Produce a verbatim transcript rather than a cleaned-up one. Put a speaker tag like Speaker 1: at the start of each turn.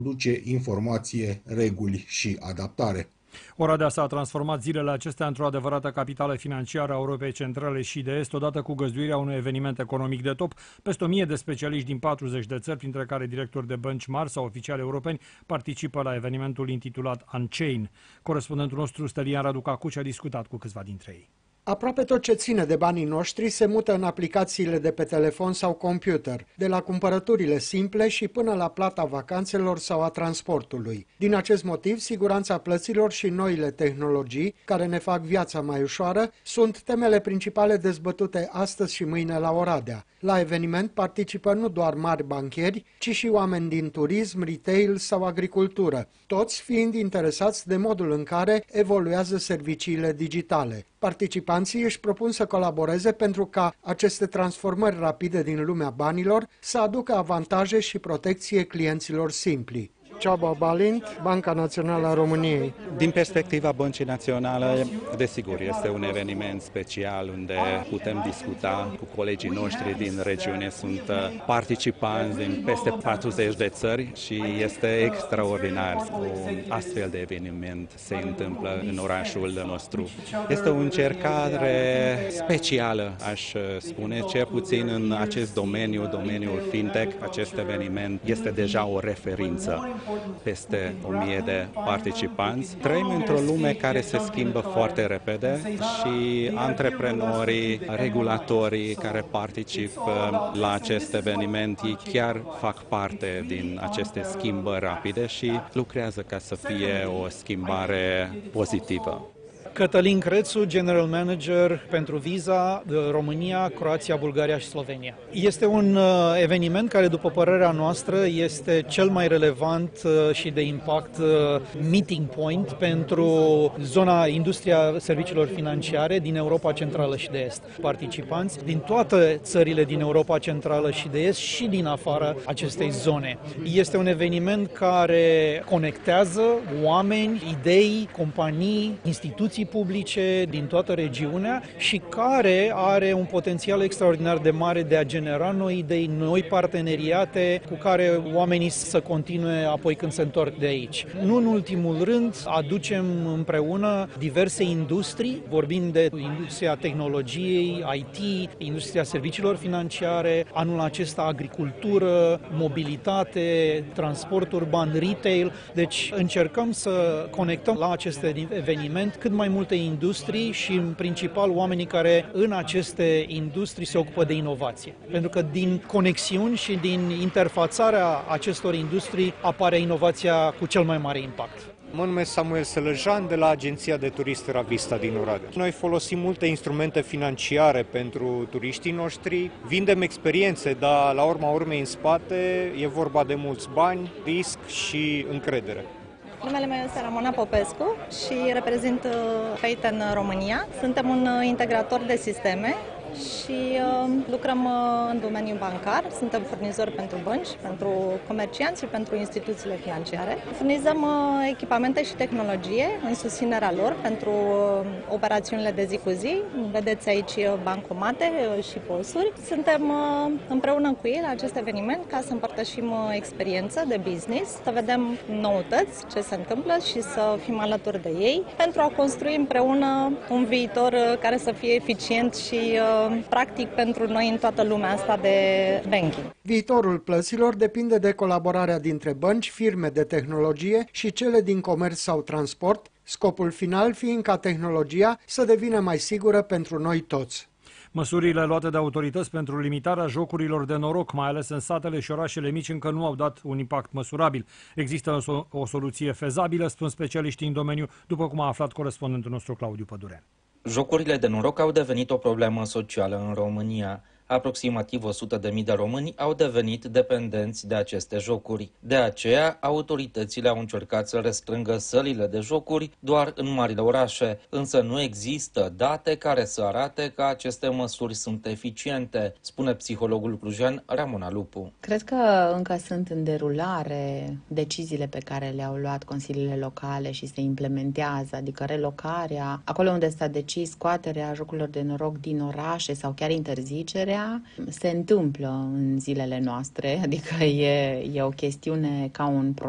Speaker 1: duce informație, reguli și adaptare.
Speaker 2: Oradea s-a transformat zilele acestea într-o adevărată capitală financiară a Europei Centrale și de Est, odată cu găzduirea unui eveniment economic de top. Peste o mie de specialiști din patruzeci de țări, printre care directori de bănci mari sau oficiali europeni, participă la evenimentul intitulat Unchain. Corespondentul nostru, Stelian Raducacuci, a discutat cu câțiva dintre ei.
Speaker 3: Aproape tot ce ține de banii noștri se mută în aplicațiile de pe telefon sau computer, de la cumpărăturile simple și până la plata vacanțelor sau a transportului. Din acest motiv, siguranța plăților și noile tehnologii, care ne fac viața mai ușoară, sunt temele principale dezbătute astăzi și mâine la Oradea. La eveniment participă nu doar mari bancheri, ci și oameni din turism, retail sau agricultură, toți fiind interesați de modul în care evoluează serviciile digitale. Participanții își propun să colaboreze pentru ca aceste transformări rapide din lumea banilor să aducă avantaje și protecție clienților simpli. Ceaba Balint, Banca Națională a României.
Speaker 4: Din perspectiva Băncii Naționale, desigur, este un eveniment special unde putem discuta cu colegii noștri din regiune. Sunt participanți din peste patruzeci de țări și este extraordinar că un astfel de eveniment se întâmplă în orașul nostru. Este o încercare specială, aș spune, cel puțin în acest domeniu, domeniul fintech. Acest eveniment este deja o referință. Peste o mie de participanți. Trăim într-o lume care se schimbă foarte repede și antreprenorii, regulatorii care participă la acest eveniment, ei chiar fac parte din aceste schimbări rapide și lucrează ca să fie o schimbare pozitivă.
Speaker 5: Cătălin Crețu, General Manager pentru Visa, România, Croația, Bulgaria și Slovenia. Este un eveniment care, după părerea noastră, este cel mai relevant și de impact meeting point pentru zona industria serviciilor financiare din Europa Centrală și de Est. Participanți din toate țările din Europa Centrală și de Est și din afara acestei zone. Este un eveniment care conectează oameni, idei, companii, instituții publice din toată regiunea și care are un potențial extraordinar de mare de a genera noi idei, noi parteneriate cu care oamenii să continue apoi când se întorc de aici. Nu în ultimul rând, aducem împreună diverse industrii, vorbim de industria tehnologiei, I T, industria serviciilor financiare, anul acesta agricultură, mobilitate, transport urban, retail. Deci încercăm să conectăm la acest eveniment cât mai multe industrii și în principal oamenii care în aceste industrii se ocupă de inovație. Pentru că din conexiuni și din interfațarea acestor industrii apare inovația cu cel mai mare impact.
Speaker 6: Mă numesc Samuel Sălăjan de la Agenția de Turist Ravista din Oradea. Noi folosim multe instrumente financiare pentru turiștii noștri, vindem experiențe, dar la urma urmei în spate e vorba de mulți bani, risc și încredere.
Speaker 7: Numele meu este Ramona Popescu și reprezint Payten România. Suntem un integrator de sisteme și uh, lucrăm uh, în domeniul bancar. Suntem furnizori pentru bănci, pentru comercianți și pentru instituțiile financiare. Furnizăm uh, echipamente și tehnologie în susținerea lor pentru uh, operațiunile de zi cu zi. Vedeți aici bancomate uh, și posuri. Suntem uh, împreună cu ei la acest eveniment ca să împărtășim uh, experiență de business, să vedem noutăți, ce se întâmplă și să fim alături de ei pentru a construi împreună un viitor uh, care să fie eficient și uh, practic pentru noi în toată lumea asta de banking.
Speaker 3: Viitorul plăților depinde de colaborarea dintre bănci, firme de tehnologie și cele din comerț sau transport, scopul final fiind ca tehnologia să devină mai sigură pentru noi toți.
Speaker 2: Măsurile luate de autorități pentru limitarea jocurilor de noroc, mai ales în satele și orașele mici, încă nu au dat un impact măsurabil. Există o, o soluție fezabilă, spun specialiștii în domeniu, după cum a aflat corespondentul nostru Claudiu Pădurean.
Speaker 8: Jocurile de noroc au devenit o problemă socială în România. Aproximativ o sută de mii de români au devenit dependenți de aceste jocuri. De aceea, autoritățile au încercat să restrângă sălile de jocuri doar în marile orașe, însă nu există date care să arate că aceste măsuri sunt eficiente, spune psihologul clujan Ramona Lupu.
Speaker 9: Cred că încă sunt în derulare deciziile pe care le-au luat consiliile locale și se implementează, adică relocarea, acolo unde s-a decis scoaterea jocurilor de noroc din orașe sau chiar interzicerea, se întâmplă în zilele noastre, adică e, e o chestiune ca un proces.